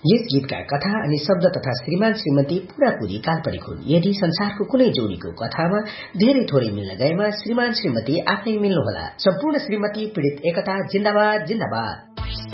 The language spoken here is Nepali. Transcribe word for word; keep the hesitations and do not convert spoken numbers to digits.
यस गीतका कथा अनि शब्द तथा श्रीमान श्रीमती पूरापूरी काल्पनिक हुन्। यदि संसारको कुनै जोडीको कथामा धेरै थोरै मिल्न गएमा श्रीमान श्रीमती आफै मिल्नुहोला। सम्पूर्ण श्रीमती पीडित एकता जिन्दाबाद जिन्दाबाद।